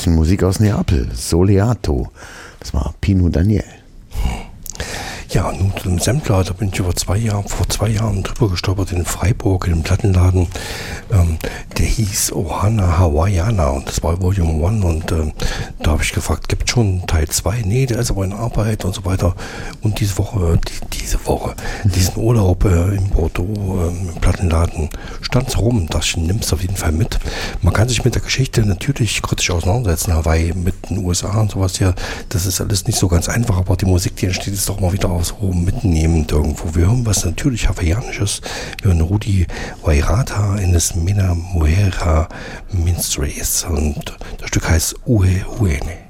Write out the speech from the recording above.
bisschen Musik aus Neapel, Soleato. Das war Pino Daniel. Ja, nun zu dem Sampler, da bin ich vor 2 Jahren drüber gestolpert in Freiburg, in einem Plattenladen. Der hieß Ohana Hawaiiana und das war Volume 1 und da habe ich gefragt, gibt es schon Teil 2? Nee, der ist aber in Arbeit und so weiter. Und diesen Urlaub in Bordeaux im Plattenladen stand es rum, dachte ich, nimm's auf jeden Fall mit. Man kann sich mit der Geschichte natürlich kritisch auseinandersetzen, Hawaii mit den USA und sowas hier, das ist alles nicht so ganz einfach, aber die Musik, die entsteht, ist doch mal wieder auch so mitnehmend irgendwo. Wir hören was natürlich Hawaiianisches. Wir hören Rudi Wairata in das Mina Muera Minstrays und das Stück heißt Ue Huene.